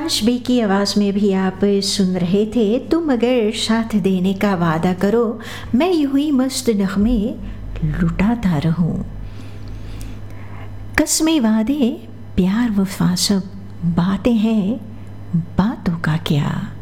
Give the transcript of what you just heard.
आकाश बे की आवाज़ में भी आप सुन रहे थे तुम अगर साथ देने का वादा करो, मैं यूं ही मस्त नगमे लुटाता रहूं। कस्में वादे प्यार वफा सब बातें हैं, बातों का क्या।